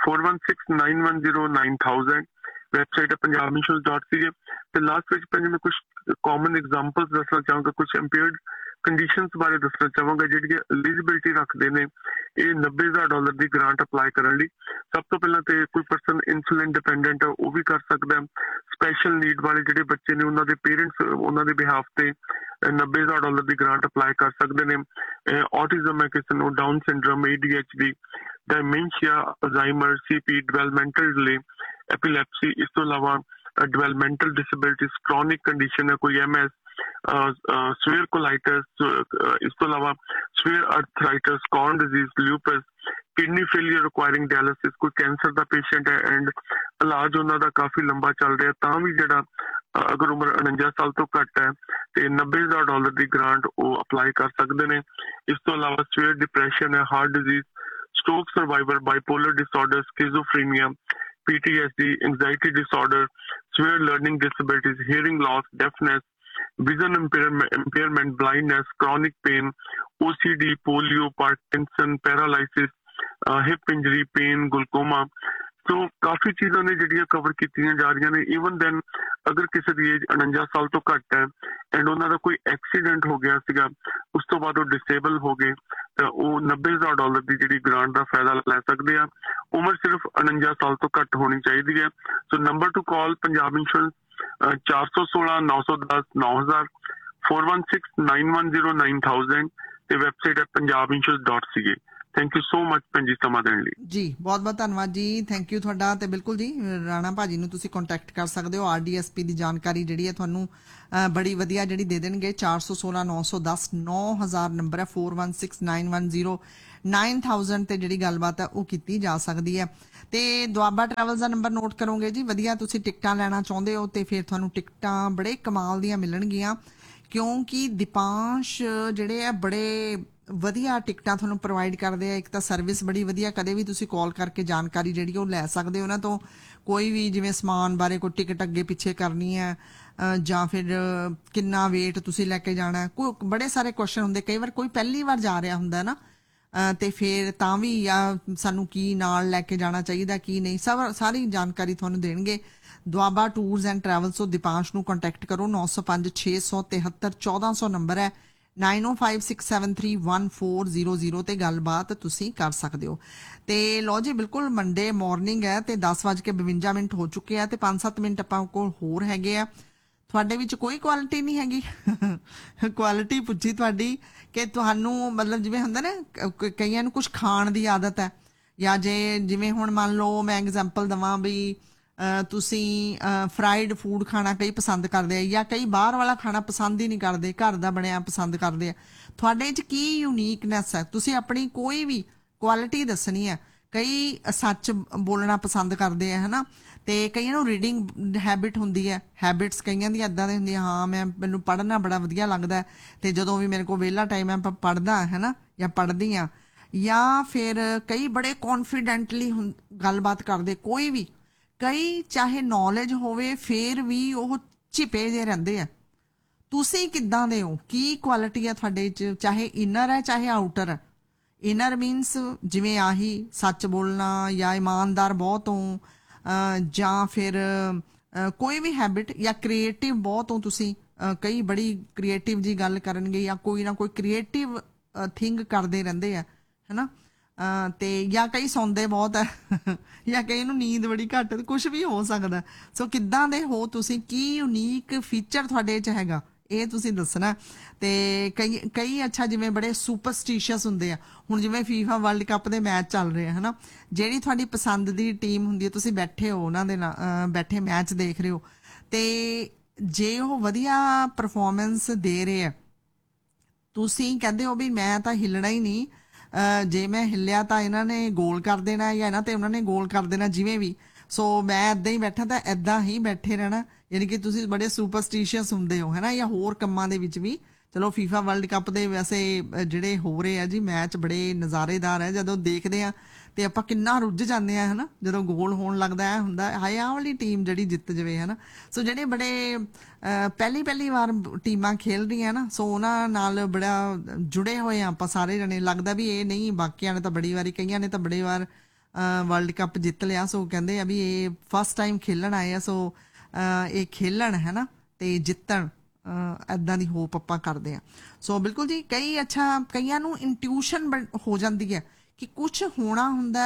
4169109000। Website ਹੈ punjabinsurance.ca। ਤੇ ਲਾਸਟ ਵਿੱਚ ਪੰਜ ਮੈਂ ਕੁਝ ਕਾਮਨ ਐਗਜ਼ਾਮਪਲਸ ਦੱਸਣਾ ਚਾਹਾਂਗਾ, ਕੁਝ ਇੰਪੇਅਰਡ ਕੰਡੀਸ਼ਨਸ ਬਾਰੇ ਦੱਸਣਾ ਚਾਹਾਂਗਾ ਜਿਹੜੀਆਂ ਐਲੀਜੀਬਿਲਿਟੀ ਰੱਖਦੇ ਨੇ ਇਹ $90,000 ਦੀ ਗ੍ਰਾਂਟ ਅਪਲਾਈ ਕਰਨ ਲਈ। ਸਭ ਤੋਂ ਪਹਿਲਾਂ ਤੇ ਕੋਈ ਪਰਸਨ ਇਨਸੂਲਿਨ ਡਿਪੈਂਡੈਂਟ ਹੈ ਉਹ ਵੀ ਕਰ ਸਕਦਾ। ਸਪੈਸ਼ਲ ਨੀਡ ਵਾਲੇ ਜਿਹੜੇ ਬੱਚੇ ਨੇ ਉਹਨਾਂ ਦੇ ਪੇਰੈਂਟਸ ਉਹਨਾਂ ਦੇ ਬਿਹਾਫ ਤੇ $90,000 ਦੀ ਗ੍ਰਾਂਟ ਅਪਲਾਈ ਕਰ ਸਕਦੇ ਨੇ। ਆਟਿਜ਼ਮ ਹੈ ਕਿਸੇ ਨੂੰ, down syndrome, ADHD, ਡਾਇਮੈਂਸ਼ੀਆ, Alzheimer, CP, developmental delay, ਐਪੀਲੈਪਸੀ, ਇਸ ਤੋਂ ਇਲਾਵਾ ਡਿਵੈਲਪਮੈਂਟਲ ਡਿਸੇਬਿਲਿਟੀਜ਼, ਕ੍ਰੋਨਿਕ ਕੰਡੀਸ਼ਨ ਹੈ ਕੋਈ MS, ਸਵੇਅਰ ਕੋਲਾਈਟਸ, ਇਸ ਤੋਂ ਇਲਾਵਾ swear ਅਰਥਰਾਈਟਸ, corn disease, ਲਿਊਪਸ, kidney failure ਰਿਕੁਆਇਰਿੰਗ dialysis, ਕੋਈ ਕੈਂਸਰ ਦਾ ਪੇਸ਼ੈਂਟ ਹੈ ਐਂਡ ਇਲਾਜ ਉਹਨਾਂ ਦਾ ਕਾਫੀ ਲੰਬਾ ਚੱਲ ਰਿਹਾ, ਤਾਂ ਵੀ ਜਿਹੜਾ ਅਗਰ ਉਮਰ 49 ਸਾਲ ਤੋਂ ਘੱਟ ਹੈ ਤੇ $90,000 ਦੀ ਗ੍ਰਾਂਟ ਉਹ ਅਪਲਾਈ ਕਰ ਸਕਦੇ ਨੇ। ਇਸ ਤੋਂ ਇਲਾਵਾ ਸਵੇਅਰ ਡਿਪਰੈਸ਼ਨ ਹੈ, heart disease, stroke survivor, bipolar disorder, ਸਕਿਜ਼ੋਫਰੀਨੀਆ, PTSD, anxiety disorder, swear learning disabilities, hearing Las, ਡੈਫਨੈਸ, vision impairment, blindness, chronic pain, OCD, polio, Parkinson, paralysis, hip injury, pain, glaucoma। ਸੋ ਕਾਫੀ ਚੀਜ਼ਾਂ ਨੇ ਜਿਹੜੀਆਂ ਕਵਰ ਕੀਤੀਆਂ ਜਾ ਰਹੀਆਂ ਨੇ। ਈਵਨ ਦੈਨ ਅਗਰ ਕਿਸੇ ਦੀ ਏਜ 49 ਸਾਲ ਤੋਂ ਘੱਟ ਹੈ ਐਂਡ ਉਹਨਾਂ ਦਾ ਕੋਈ ਐਕਸੀਡੈਂਟ ਹੋ ਗਿਆ ਸੀਗਾ, ਉਸ ਤੋਂ ਬਾਅਦ ਉਹ ਡਿਸੇਬਲ ਹੋ ਗਏ, ਤਾਂ ਉਹ $90,000 ਦੀ ਜਿਹੜੀ ਗ੍ਰਾਂਟ ਦਾ ਫਾਇਦਾ ਲੈ ਸਕਦੇ ਆ। ਉਮਰ ਸਿਰਫ 49 ਸਾਲ ਤੋਂ ਘੱਟ ਹੋਣੀ ਚਾਹੀਦੀ ਹੈ। ਸੋ ਨੰਬਰ ਟੂ ਕਾਲ ਪੰਜਾਬ ਇੰਸ਼ੋਰੈਂਸ 416 910 9000 416910 9000 ਤੇ ਵੈਬਸਾਈਟ ਹੈ punjabinsurance.ca। Thank you so much ਭੈਣ ਜੀ ਸਮਾਂ ਦੇਣ ਲਈ। ਜੀ ਬਹੁਤ ਬਹੁਤ ਧੰਨਵਾਦ ਜੀ, ਥੈਂਕ ਯੂ ਤੁਹਾਡਾ। ਤੇ ਬਿਲਕੁਲ ਜੀ ਰਾਣਾ ਭਾਜੀ ਨੂੰ ਤੁਸੀਂ ਕੰਟੈਕਟ ਕਰ ਸਕਦੇ ਹੋ। RDSP ਦੀ ਜਾਣਕਾਰੀ ਜਿਹੜੀ ਹੈ ਤੁਹਾਨੂੰ ਬੜੀ ਵਧੀਆ ਜਿਹੜੀ ਦੇ ਦੇਣਗੇ। 416 910 9000 ਨੰਬਰ ਹੈ, 416910 9000 ਤੇ ਜਿਹੜੀ ਗੱਲਬਾਤ ਹੈ ਉਹ ਕੀਤੀ ਜਾ ਸਕਦੀ ਹੈ। ਤੇ ਦੁਆਬਾ ਟਰੈਵਲਸ ਦਾ ਨੰਬਰ ਨੋਟ ਕਰੋਗੇ ਜੀ, ਵਧੀਆ ਤੁਸੀਂ ਟਿਕਟਾਂ ਲੈਣਾ ਚਾਹੁੰਦੇ ਹੋ ਤੇ ਫਿਰ ਤੁਹਾਨੂੰ ਟਿਕਟਾਂ ਬੜੇ ਕਮਾਲ ਦੀਆਂ ਮਿਲਣਗੀਆਂ, ਕਿਉਂਕਿ ਦੀਪਾਂਸ਼ ਜਿਹੜੇ ਆ ਬੜੇ ਵਧੀਆ ਟਿਕਟਾਂ ਤੁਹਾਨੂੰ ਪ੍ਰੋਵਾਈਡ ਕਰਦੇ ਆ। ਇੱਕ ਤਾਂ ਸਰਵਿਸ ਬੜੀ ਵਧੀਆ, ਕਦੇ ਵੀ ਤੁਸੀਂ ਕਾਲ ਕਰਕੇ ਜਾਣਕਾਰੀ ਜਿਹੜੀ ਉਹ ਲੈ ਸਕਦੇ ਹੋ ਉਹਨਾਂ ਤੋਂ। ਕੋਈ ਵੀ ਜਿਵੇਂ ਸਮਾਨ ਬਾਰੇ ਕੋਈ ਟਿਕਟ ਅੱਗੇ ਪਿੱਛੇ ਕਰਨੀ ਹੈ ਜਾਂ ਫਿਰ ਕਿੰਨਾ ਵੇਟ ਤੁਸੀਂ ਲੈ ਕੇ ਜਾਣਾ, ਕੋਈ ਬੜੇ ਸਾਰੇ ਕੁਐਸਚਨ ਹੁੰਦੇ। ਕਈ ਵਾਰ ਕੋਈ ਪਹਿਲੀ ਵਾਰ ਜਾ ਰਿਹਾ ਹੁੰਦਾ ਨਾ ਤੇ ਫਿਰ ਤਾਂ ਵੀ ਜਾਂ ਸਾਨੂੰ ਕੀ ਨਾਲ ਲੈ ਕੇ ਜਾਣਾ ਚਾਹੀਦਾ ਕੀ ਨਹੀਂ, ਸਾਰੀ ਜਾਣਕਾਰੀ ਤੁਹਾਨੂੰ ਦੇਣਗੇ। ਦੁਆਬਾ ਟੂਰਸ ਐਂਡ ਟਰੈਵਲਸ ਤੋਂ ਦੀਪਾਂਸ਼ ਨੂੰ ਕੰਟੈਕਟ ਕਰੋ। 905 673 1400 ਨੰਬਰ ਹੈ, 9056731400 ਤੇ ਗੱਲਬਾਤ ਤੁਸੀਂ ਕਰ ਸਕਦੇ ਹੋ। ਤੇ ਲੋ ਜੀ ਬਿਲਕੁਲ ਮੰਡੇ ਮਾਰਨਿੰਗ ਹੈ ਤੇ 10:52 ਹੋ ਚੁੱਕੇ ਆ ਤੇ 5-7 ਮਿੰਟ ਆਪਾਂ ਕੋਲ ਹੋਰ ਹੈਗੇ ਆ। ਤੁਹਾਡੇ ਵਿੱਚ ਕੋਈ ਕੁਆਲਿਟੀ ਨਹੀਂ ਹੈਗੀ ਕੁਆਲਿਟੀ ਪੁੱਛੀ ਤੁਹਾਡੀ ਕਿ ਤੁਹਾਨੂੰ ਮਤਲਬ ਜਿਵੇਂ ਹੁੰਦਾ ਨਾ ਕਈਆਂ ਨੂੰ ਕੁਝ ਖਾਣ ਦੀ ਆਦਤ ਹੈ, ਜਾਂ ਜਿਵੇਂ ਹੁਣ ਮੰਨ ਲਓ ਮੈਂ ਐਗਜ਼ਾਮਪਲ ਦਵਾਂ ਵੀ ਤੁਸੀਂ ਫਰਾਈਡ ਫੂਡ ਖਾਣਾ ਕਈ ਪਸੰਦ ਕਰਦੇ ਆ, ਜਾਂ ਕਈ ਬਾਹਰ ਵਾਲਾ ਖਾਣਾ ਪਸੰਦ ਹੀ ਨਹੀਂ ਕਰਦੇ, ਘਰ ਦਾ ਬਣਿਆ ਪਸੰਦ ਕਰਦੇ ਆ। ਤੁਹਾਡੇ 'ਚ ਕੀ ਯੂਨੀਕਨੈਸ ਹੈ? ਤੁਸੀਂ ਆਪਣੀ ਕੋਈ ਵੀ ਕੁਆਲਿਟੀ ਦੱਸਣੀ ਹੈ। ਕਈ ਸੱਚ ਬੋਲਣਾ ਪਸੰਦ ਕਰਦੇ ਆ, ਹੈ ਨਾ, ਤੇ ਕਈਆਂ ਨੂੰ ਰੀਡਿੰਗ ਹੈਬਿਟ ਹੁੰਦੀ ਹੈ, ਹੈਬਿਟਸ ਕਈਆਂ ਦੀ ਇੱਦਾਂ ਦੀ ਹੁੰਦੀ ਹੈ, ਹਾਂ ਮੈਨੂੰ ਪੜ੍ਹਨਾ ਬੜਾ ਵਧੀਆ ਲੱਗਦਾ ਤੇ ਜਦੋਂ ਵੀ ਮੇਰੇ ਕੋਲ ਵਿਹਲਾ ਟਾਈਮ ਹੈ ਪੜ੍ਹਦਾ, ਹੈ ਨਾ, ਜਾਂ ਪੜ੍ਹਦੀ ਹਾਂ। ਜਾਂ ਫਿਰ ਕਈ ਬੜੇ ਕੌਨਫੀਡੈਂਟਲੀ ਗੱਲਬਾਤ ਕਰਦੇ, ਕੋਈ ਵੀ ਕਈ ਚਾਹੇ ਨੌਲੇਜ ਹੋਵੇ ਫਿਰ ਵੀ ਉਹ ਝਿਪੇ ਜਿਹੇ ਰਹਿੰਦੇ ਆ। ਤੁਸੀਂ ਕਿੱਦਾਂ ਦੇ ਹੋ? ਕੀ ਕੁਆਲਿਟੀ ਹੈ ਤੁਹਾਡੇ 'ਚ? ਚਾਹੇ ਇਨਰ ਹੈ ਚਾਹੇ ਆਊਟਰ ਹੈ। ਇਨਰ ਮੀਨਸ ਜਿਵੇਂ ਆਹੀ ਸੱਚ ਬੋਲਣਾ ਜਾਂ ਇਮਾਨਦਾਰ ਬਹੁਤ ਹੋ, ਜਾਂ ਫਿਰ ਕੋਈ ਵੀ ਹੈਬਿਟ, ਜਾਂ ਕ੍ਰੀਏਟਿਵ ਬਹੁਤ ਹੋ ਤੁਸੀਂ। ਕਈ ਬੜੀ ਕ੍ਰੀਏਟਿਵ ਜੀ ਗੱਲ ਕਰਨਗੇ ਜਾਂ ਕੋਈ ਨਾ ਕੋਈ ਕ੍ਰੀਏਟਿਵ ਥਿੰਗ ਕਰਦੇ ਰਹਿੰਦੇ ਆ, ਹੈ ਨਾ, ਤੇ ਜਾਂ ਕਈ ਸੌਂਦੇ ਬਹੁਤ ਹੈ ਜਾਂ ਕਈ ਨੂੰ ਨੀਂਦ ਬੜੀ ਘੱਟ, ਕੁਝ ਵੀ ਹੋ ਸਕਦਾ। ਸੋ ਕਿੱਦਾਂ ਦੇ ਹੋ ਤੁਸੀਂ? ਕੀ ਯੂਨੀਕ ਫੀਚਰ ਤੁਹਾਡੇ 'ਚ ਹੈਗਾ ਇਹ ਤੁਸੀਂ ਦੱਸਣਾ। ਤੇ ਕਈ ਅੱਛਾ ਜਿਵੇਂ ਬੜੇ ਸੁਪਰਸਟੀਸ਼ੀਅਸ ਹੁੰਦੇ ਆ। ਹੁਣ ਜਿਵੇਂ FIFA ਵਰਲਡ ਕੱਪ ਦੇ ਮੈਚ ਚੱਲ ਰਹੇ ਆ, ਹੈ ਨਾ, ਜਿਹੜੀ ਤੁਹਾਡੀ ਪਸੰਦ ਦੀ ਟੀਮ ਹੁੰਦੀ ਹੈ, ਤੁਸੀਂ ਬੈਠੇ ਹੋ ਉਹਨਾਂ ਦੇ ਨਾਲ, ਬੈਠੇ ਮੈਚ ਦੇਖ ਰਹੇ ਹੋ ਤੇ ਜੇ ਉਹ ਵਧੀਆ ਪਰਫਾਰਮੈਂਸ ਦੇ ਰਹੇ ਆ, ਤੁਸੀਂ ਕਹਿੰਦੇ ਹੋ ਵੀ ਮੈਂ ਤਾਂ ਹਿੱਲਣਾ ਹੀ ਨਹੀਂ, ਜੇ ਮੈਂ ਹਿੱਲਿਆ ਤਾਂ ਇਹਨਾਂ ਨੇ ਗੋਲ ਕਰ ਦੇਣਾ ਜਾਂ ਇਹਨਾਂ ਤੇ ਉਹਨਾਂ ਨੇ ਗੋਲ ਕਰ ਦੇਣਾ, ਜਿਵੇਂ ਵੀ, ਸੋ ਮੈਂ ਇੱਦਾਂ ਹੀ ਬੈਠਾ ਤਾਂ ਇੱਦਾਂ ਹੀ ਬੈਠੇ ਰਹਿਣਾ। ਯਾਨੀ ਕਿ ਤੁਸੀਂ ਬੜੇ ਸੁਪਰਸਟੀਸ਼ੀਅਸ ਹੁੰਦੇ ਹੋ, ਹੈ ਨਾ, ਜਾਂ ਹੋਰ ਕੰਮਾਂ ਦੇ ਵਿੱਚ ਵੀ। ਚਲੋ ਫੀਫਾ ਵਰਲਡ ਕੱਪ ਦੇ ਵੈਸੇ ਜਿਹੜੇ ਹੋ ਰਹੇ ਆ ਜੀ ਮੈਚ ਬੜੇ ਨਜ਼ਾਰੇਦਾਰ ਹੈ, ਜਦੋਂ ਦੇਖਦੇ ਆ ਤੇ ਆਪਾਂ ਕਿੰਨਾ ਰੁੱਝ ਜਾਂਦੇ ਆ, ਹੈ ਨਾ, ਜਦੋਂ ਗੋਲ ਹੋਣ ਲੱਗਦਾ ਹੈ, ਹੁੰਦਾ ਹਾਏ ਆਹ ਵਾਲੀ ਟੀਮ ਜਿਹੜੀ ਜਿੱਤ ਜਾਵੇ, ਹੈ ਨਾ। ਸੋ ਜਿਹੜੇ ਬੜੇ ਪਹਿਲੀ ਵਾਰ ਟੀਮਾਂ ਖੇਲ ਰਹੀਆਂ ਨਾ, ਸੋ ਉਹਨਾਂ ਨਾਲ ਬੜਾ ਜੁੜੇ ਹੋਏ ਆ ਆਪਾਂ ਸਾਰੇ ਜਣੇ। ਲੱਗਦਾ ਵੀ ਇਹ ਨਹੀਂ, ਬਾਕੀਆਂ ਨੇ ਤਾਂ ਬੜੀ ਵਾਰੀ, ਕਈਆਂ ਨੇ ਤਾਂ ਬੜੀ ਵਾਰ ਵਰਲਡ ਕੱਪ ਜਿੱਤ ਲਿਆ, ਸੋ ਕਹਿੰਦੇ ਆ ਵੀ ਇਹ ਫਸਟ ਟਾਈਮ ਖੇਲਣ ਆਏ ਆ, ਸੋ ਇਹ ਖੇਲਣ, ਹੈ ਨਾ, ਤੇ ਜਿੱਤਣ, ਇੱਦਾਂ ਦੀ ਹੋਪ ਆਪਾਂ ਕਰਦੇ ਆ। ਸੋ ਬਿਲਕੁਲ ਜੀ, ਕਈਆਂ ਨੂੰ ਇੰਟਿਊਸ਼ਨ ਹੋ ਜਾਂਦੀ ਹੈ ਕਿ ਕੁਝ ਹੋਣਾ ਹੁੰਦਾ,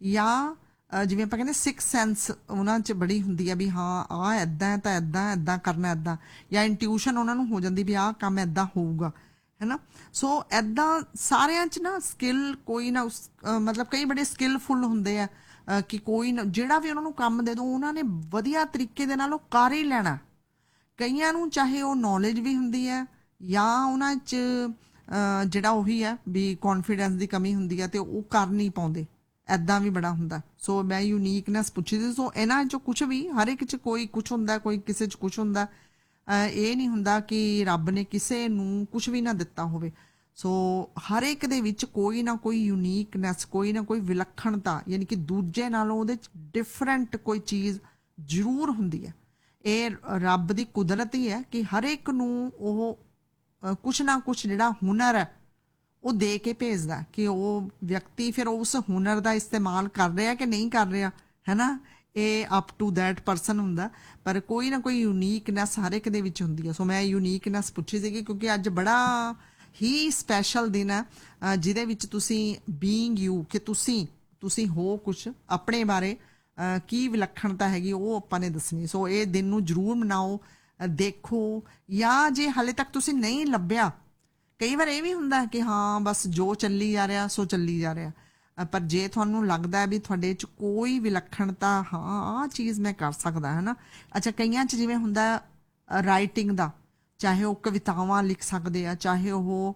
ਜਾਂ ਜਿਵੇਂ ਆਪਾਂ ਕਹਿੰਦੇ 6th ਸੈਂਸ ਉਹਨਾਂ 'ਚ ਬੜੀ ਹੁੰਦੀ ਆ ਵੀ ਹਾਂ ਆਹ ਇੱਦਾਂ ਹੈ ਤਾਂ ਇੱਦਾਂ ਕਰਨਾ, ਇੱਦਾਂ, ਜਾਂ ਇੰਟਿਊਸ਼ਨ ਉਹਨਾਂ ਨੂੰ ਹੋ ਜਾਂਦੀ ਵੀ ਆਹ ਕੰਮ ਇੱਦਾਂ ਹੋਊਗਾ, ਹੈ ਨਾ। ਸੋ ਇੱਦਾਂ ਸਾਰਿਆਂ 'ਚ ਨਾ ਸਕਿੱਲ ਕੋਈ ਨਾ, ਮਤਲਬ ਕਈ ਬੜੇ ਸਕਿੱਲਫੁੱਲ ਹੁੰਦੇ ਆ ਕਿ ਕੋਈ ਨਾ ਜਿਹੜਾ ਵੀ ਉਹਨਾਂ ਨੂੰ ਕੰਮ ਦੇ ਦੋ ਉਹਨਾਂ ਨੇ ਵਧੀਆ ਤਰੀਕੇ ਦੇ ਨਾਲ ਉਹ ਕਰ ਹੀ ਲੈਣਾ। ਕਈਆਂ ਨੂੰ ਚਾਹੇ ਉਹ ਨੌਲੇਜ ਵੀ ਹੁੰਦੀ ਹੈ ਜਾਂ ਉਹਨਾਂ 'ਚ ਜਿਹੜਾ ਉਹੀ ਹੈ ਵੀ ਕੌਨਫੀਡੈਂਸ ਦੀ ਕਮੀ ਹੁੰਦੀ ਹੈ ਤੇ ਉਹ ਕਰ ਨਹੀਂ ਪਾਉਂਦੇ, ਐਦਾਂ ਵੀ ਬੜਾ ਹੁੰਦਾ। ਸੋ ਮੈਂ ਯੂਨੀਕਨੈਸ ਪੁੱਛੀ ਸੀ। ਸੋ ਇਹਨਾਂ 'ਚੋਂ ਕੁਛ ਵੀ, ਹਰ ਇੱਕ 'ਚ ਕੋਈ ਕੁਛ ਹੁੰਦਾ, ਕੋਈ ਕਿਸੇ 'ਚ ਕੁਛ ਹੁੰਦਾ। ਇਹ ਨਹੀਂ ਹੁੰਦਾ ਕਿ ਰੱਬ ਨੇ ਕਿਸੇ ਨੂੰ ਕੁਛ ਵੀ ਨਾ ਦਿੱਤਾ ਹੋਵੇ। ਸੋ ਹਰ ਇੱਕ ਦੇ ਵਿੱਚ ਕੋਈ ਨਾ ਕੋਈ ਯੂਨੀਕਨੈਸ, ਕੋਈ ਨਾ ਕੋਈ ਵਿਲੱਖਣਤਾ, ਯਾਨੀ ਕਿ ਦੂਜੇ ਨਾਲੋਂ ਉਹਦੇ 'ਚ ਡਿਫਰੈਂਟ ਕੋਈ ਚੀਜ਼ ਜ਼ਰੂਰ ਹੁੰਦੀ ਹੈ। ਇਹ ਰੱਬ ਦੀ ਕੁਦਰਤ ਹੀ ਹੈ ਕਿ ਹਰ ਇੱਕ ਨੂੰ ਉਹ ਕੁਛ ਨਾ ਕੁਛ ਜਿਹੜਾ ਹੁਨਰ ਹੈ ਉਹ ਦੇ ਕੇ ਭੇਜਦਾ, ਕਿ ਉਹ ਵਿਅਕਤੀ ਫਿਰ ਉਸ ਹੁਨਰ ਦਾ ਇਸਤੇਮਾਲ ਕਰ ਰਿਹਾ ਕਿ ਨਹੀਂ ਕਰ ਰਿਹਾ, ਹੈ ਨਾ। ਇਹ ਅਪ ਟੂ ਦੈਟ ਪਰਸਨ ਹੁੰਦਾ, ਪਰ ਕੋਈ ਨਾ ਕੋਈ ਯੂਨੀਕਨੈਸ ਹਰ ਇੱਕ ਦੇ ਵਿੱਚ ਹੁੰਦੀ ਹੈ। ਸੋ ਮੈਂ ਯੂਨੀਕਨੈਸ ਪੁੱਛੀ ਸੀਗੀ ਕਿਉਂਕਿ ਅੱਜ ਬੜਾ ਹੀ ਸਪੈਸ਼ਲ ਦਿਨ ਹੈ ਜਿਹਦੇ ਵਿੱਚ ਤੁਸੀਂ ਬੀਇੰਗ ਯੂ, ਕਿ ਤੁਸੀਂ ਹੋ ਕੁਛ, ਆਪਣੇ ਬਾਰੇ ਕੀ ਵਿਲੱਖਣਤਾ ਹੈਗੀ ਉਹ ਆਪਾਂ ਨੇ ਦੱਸਣੀ। ਸੋ ਇਹ ਦਿਨ ਨੂੰ ਜ਼ਰੂਰ ਮਨਾਓ, ਦੇਖੋ, ਜਾਂ ਜੇ ਹਾਲੇ ਤੱਕ ਤੁਸੀਂ ਨਹੀਂ ਲੱਭਿਆ, ਕਈ ਵਾਰ ਇਹ ਵੀ ਹੁੰਦਾ ਕਿ ਹਾਂ ਬਸ ਜੋ ਚੱਲੀ ਜਾ ਰਿਹਾ ਸੋ ਚੱਲੀ ਜਾ ਰਿਹਾ, ਪਰ ਜੇ ਤੁਹਾਨੂੰ ਲੱਗਦਾ ਹੈ ਵੀ ਤੁਹਾਡੇ 'ਚ ਕੋਈ ਵਿਲੱਖਣਤਾ, ਹਾਂ ਆਹ ਚੀਜ਼ ਮੈਂ ਕਰ ਸਕਦਾ, ਹੈ ਨਾ। ਅੱਛਾ, ਕਈਆਂ 'ਚ ਜਿਵੇਂ ਹੁੰਦਾ ਰਾਈਟਿੰਗ ਦਾ, ਚਾਹੇ ਉਹ ਕਵਿਤਾਵਾਂ ਲਿਖ ਸਕਦੇ ਆ, ਚਾਹੇ ਉਹ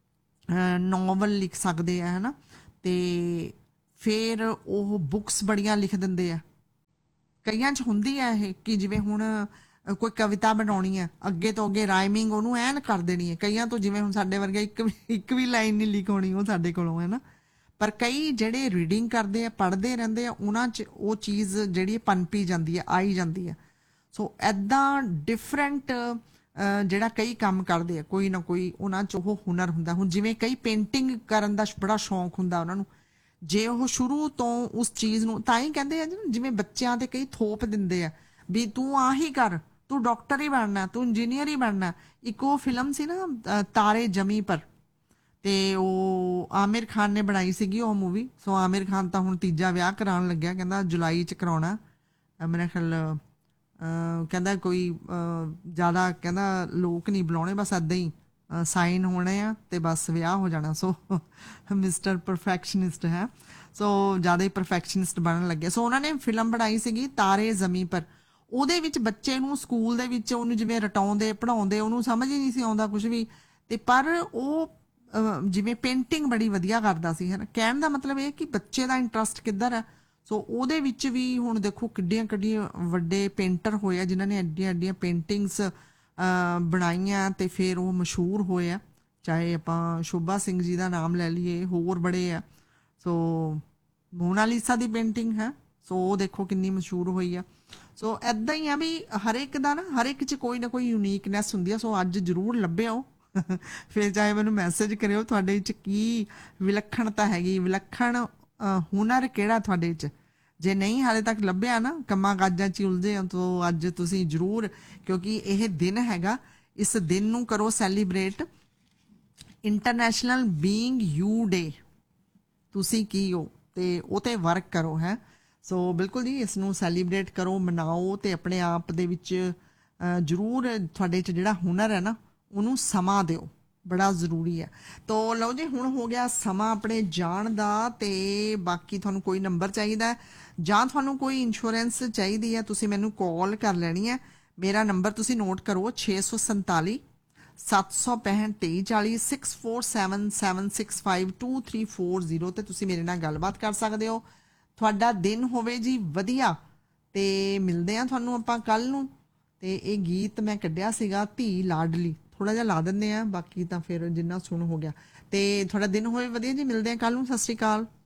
ਨੋਵਲ ਲਿਖ ਸਕਦੇ ਆ, ਹੈ ਨਾ, ਤੇ ਫਿਰ ਉਹ ਬੁੱਕਸ ਬੜੀਆਂ ਲਿਖ ਦਿੰਦੇ ਆ। ਕਈਆਂ 'ਚ ਹੁੰਦੀ ਹੈ ਇਹ ਕਿ ਜਿਵੇਂ ਹੁਣ ਕੋਈ ਕਵਿਤਾ ਬਣਾਉਣੀ ਹੈ, ਅੱਗੇ ਤੋਂ ਅੱਗੇ ਰਾਈਮਿੰਗ ਉਹਨੂੰ ਐਨ ਕਰ ਦੇਣੀ ਹੈ। ਕਈਆਂ ਤੋਂ ਜਿਵੇਂ ਹੁਣ ਸਾਡੇ ਵਰਗੇ ਇੱਕ ਵੀ ਲਾਈਨ ਨਹੀਂ ਲਿਖ ਹੋਣੀ ਉਹ ਸਾਡੇ ਕੋਲੋਂ, ਹੈ ਨਾ। ਪਰ ਕਈ ਜਿਹੜੇ ਰੀਡਿੰਗ ਕਰਦੇ ਆ, ਪੜ੍ਹਦੇ ਰਹਿੰਦੇ ਆ, ਉਹਨਾਂ 'ਚ ਉਹ ਚੀਜ਼ ਜਿਹੜੀ ਪਨਪੀ ਜਾਂਦੀ ਹੈ, ਆਈ ਜਾਂਦੀ ਹੈ। ਸੋ ਐਦਾਂ ਡਿਫਰੈਂਟ ਜਿਹੜਾ ਕਈ ਕੰਮ ਕਰਦੇ ਆ, ਕੋਈ ਨਾ ਕੋਈ ਉਹਨਾਂ 'ਚ ਉਹ ਹੁਨਰ ਹੁੰਦਾ। ਹੁਣ ਜਿਵੇਂ ਕਈ ਪੇਂਟਿੰਗ ਕਰਨ ਦਾ ਬੜਾ ਸ਼ੌਂਕ ਹੁੰਦਾ ਉਹਨਾਂ ਨੂੰ, ਜੇ ਉਹ ਸ਼ੁਰੂ ਤੋਂ ਉਸ ਚੀਜ਼ ਨੂੰ, ਤਾਂ ਹੀ ਕਹਿੰਦੇ ਆ ਜਿਵੇਂ ਬੱਚਿਆਂ ਤੇ ਕਈ ਥੋਪ ਦਿੰਦੇ ਆ ਵੀ ਤੂੰ ਆਹੀ ਕਰ, ਤੂੰ ਡਾਕਟਰ ਹੀ ਬਣਨਾ, ਤੂੰ ਇੰਜੀਨੀਅਰ ਹੀ ਬਣਨਾ। ਇੱਕ ਉਹ ਫਿਲਮ ਸੀ ਨਾ ਤਾਰੇ ਜ਼ਮੀਂ ਪਰ, ਤੇ ਉਹ ਆਮਿਰ ਖਾਨ ਨੇ ਬਣਾਈ ਸੀਗੀ ਉਹ ਮੂਵੀ। ਸੋ ਆਮਿਰ ਖਾਨ ਤਾਂ ਹੁਣ ਤੀਜਾ ਵਿਆਹ ਕਰਾਉਣ ਲੱਗਿਆ, ਕਹਿੰਦਾ ਜੁਲਾਈ 'ਚ ਕਰਾਉਣਾ, ਮੇਰਾ ਖਿਆਲ ਕਹਿੰਦਾ ਕੋਈ ਜ਼ਿਆਦਾ, ਕਹਿੰਦਾ ਲੋਕ ਨਹੀਂ ਬੁਲਾਉਣੇ, ਬਸ ਇੱਦਾਂ ਹੀ ਸਾਈਨ ਹੋਣੇ ਆ ਤੇ ਬਸ ਵਿਆਹ ਹੋ ਜਾਣਾ। ਸੋ ਮਿਸਟਰ ਪਰਫੈਕਸ਼ਨਿਸਟ ਹੈ, ਸੋ ਜ਼ਿਆਦਾ ਹੀ ਪਰਫੈਕਸ਼ਨਿਸਟ ਬਣਨ ਲੱਗੇ। ਸੋ ਉਹਨਾਂ ਨੇ ਫਿਲਮ ਬਣਾਈ ਸੀਗੀ ਤਾਰੇ ਜ਼ਮੀਂ ਪਰ। ਉਹਦੇ ਵਿੱਚ ਬੱਚੇ ਨੂੰ ਸਕੂਲ ਦੇ ਵਿੱਚ ਉਹਨੂੰ ਜਿਵੇਂ ਰਟਾਉਂਦੇ ਪੜ੍ਹਾਉਂਦੇ, ਉਹਨੂੰ ਸਮਝ ਹੀ ਨਹੀਂ ਸੀ ਆਉਂਦਾ ਕੁਝ ਵੀ, ਤੇ ਪਰ ਉਹ ਜਿਵੇਂ ਪੇਂਟਿੰਗ ਬੜੀ ਵਧੀਆ ਕਰਦਾ ਸੀ, ਹੈ ਨਾ। ਕਹਿਣ ਦਾ ਮਤਲਬ ਇਹ ਕਿ ਬੱਚੇ ਦਾ ਇੰਟਰਸਟ ਕਿੱਧਰ ਹੈ। ਸੋ ਉਹਦੇ ਵਿੱਚ ਵੀ ਹੁਣ ਦੇਖੋ ਕਿੱਡੀਆਂ ਵੱਡੇ ਪੇਂਟਰ ਹੋਏ ਆ ਜਿਨ੍ਹਾਂ ਨੇ ਐਡੀਆਂ ਪੇਂਟਿੰਗਸ ਬਣਾਈਆਂ ਤੇ ਫਿਰ ਉਹ ਮਸ਼ਹੂਰ ਹੋਏ ਆ। ਚਾਹੇ ਆਪਾਂ ਸ਼ੋਭਾ ਸਿੰਘ ਜੀ ਦਾ ਨਾਮ ਲੈ ਲਈਏ, ਹੋਰ ਬੜੇ ਆ। ਸੋ ਮੋਨਾਲੀਸਾ ਦੀ ਪੇਂਟਿੰਗ ਹੈ, ਸੋ ਉਹ ਦੇਖੋ ਕਿੰਨੀ ਮਸ਼ਹੂਰ ਹੋਈ ਆ। ਸੋ ਐਦਾਂ ਹੀ ਆ ਵੀ ਹਰ ਇੱਕ ਦਾ ਨਾ, ਹਰ ਇੱਕ 'ਚ ਕੋਈ ਨਾ ਕੋਈ ਯੂਨੀਕਨੈਸ ਹੁੰਦੀ ਆ। ਸੋ ਅੱਜ ਜ਼ਰੂਰ ਲੱਭਿਓ, ਫਿਰ ਚਾਹੇ ਮੈਨੂੰ ਮੈਸੇਜ ਕਰਿਓ ਤੁਹਾਡੇ 'ਚ ਕੀ ਵਿਲੱਖਣਤਾ ਹੈਗੀ, ਵਿਲੱਖਣ ਹੁਨਰ ਕਿਹੜਾ ਤੁਹਾਡੇ 'ਚ। ਜੇ ਨਹੀਂ ਹਾਲੇ ਤੱਕ ਲੱਭਿਆ ਨਾ, ਕੰਮਾਂ ਕਾਜਾਂ 'ਚ ਉਲਝੇ ਹੋ, ਤਾਂ ਅੱਜ ਤੁਸੀਂ ਜ਼ਰੂਰ, ਕਿਉਂਕਿ ਇਹ ਦਿਨ ਹੈਗਾ, ਇਸ ਦਿਨ ਨੂੰ ਕਰੋ ਸੈਲੀਬ੍ਰੇਟ, ਇੰਟਰਨੈਸ਼ਨਲ ਬੀਇੰਗ ਯੂ ਡੇ। ਤੁਸੀਂ ਕੀ ਹੋ ਤੇ ਉਹ ਤੇ ਵਰਕ ਕਰੋ, ਹੈ। ਸੋ ਬਿਲਕੁਲ ਜੀ, ਇਸ ਨੂੰ ਸੈਲੀਬ੍ਰੇਟ ਕਰੋ, ਮਨਾਓ, ਤੇ ਆਪਣੇ ਆਪ ਦੇ ਵਿੱਚ ਜ਼ਰੂਰ ਤੁਹਾਡੇ 'ਚ ਜਿਹੜਾ ਹੁਨਰ ਹੈ ਨਾ ਉਹਨੂੰ ਸਮਾਂ ਦਿਓ, ਬੜਾ ਜ਼ਰੂਰੀ ਹੈ। ਤੋ ਲਓ ਜੀ, ਹੁਣ ਹੋ ਗਿਆ ਸਮਾਂ ਆਪਣੇ ਜਾਣ ਦਾ, ਤੇ ਬਾਕੀ ਤੁਹਾਨੂੰ ਕੋਈ ਨੰਬਰ ਚਾਹੀਦਾ ਜਾਂ ਤੁਹਾਨੂੰ ਕੋਈ ਇੰਸ਼ੋਰੈਂਸ ਚਾਹੀਦੀ ਹੈ, ਤੁਸੀਂ ਮੈਨੂੰ ਕਾਲ ਕਰ ਲੈਣੀ ਹੈ। ਮੇਰਾ ਨੰਬਰ ਤੁਸੀਂ ਨੋਟ ਕਰੋ 647 765 2340 6477652340 ਤੇ ਤੁਸੀਂ ਮੇਰੇ ਨਾਲ ਗੱਲਬਾਤ ਕਰ ਸਕਦੇ ਹੋ। ਤੁਹਾਡਾ ਦਿਨ ਹੋਵੇ ਜੀ ਵਧੀਆ ਤੇ ਮਿਲਦੇ ਆ ਤੁਹਾਨੂੰ ਆਪਾਂ ਕੱਲ ਨੂੰ। ਤੇ ਇਹ ਗੀਤ ਮੈਂ ਕੱਢਿਆ ਸੀਗਾ ਧੀ ਲਾਡਲੀ, ਥੋੜਾ ਜਿਹਾ ਲਾ ਦਿੰਦੇ ਆ, ਬਾਕੀ ਤਾਂ ਫਿਰ ਜਿੰਨਾ ਸੁਣ ਹੋ ਗਿਆ। ਤੇ ਤੁਹਾਡਾ ਦਿਨ ਹੋਵੇ ਵਧੀਆ ਜੀ, ਮਿਲਦੇ ਆ ਕੱਲ ਨੂੰ। ਸਤਿ ਸ਼੍ਰੀ ਅਕਾਲ।